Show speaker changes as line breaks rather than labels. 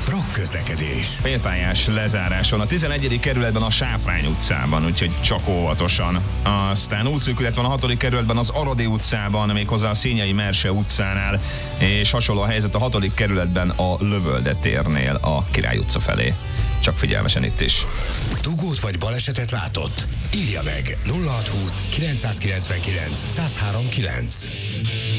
Rock közlekedés.
Félpályás lezáráson a 11. kerületben a Sáfrány utcában, úgyhogy csak óvatosan. Aztán útszűkület van a 6. kerületben az Aradi utcában, méghozzá a Szényei Merse utcánál, és hasonló a helyzet a 6. kerületben a Lövölde térnél a Király utca felé. Csak figyelmesen itt is.
Dugót vagy balesetet látott? Írja meg 0620 999 1039.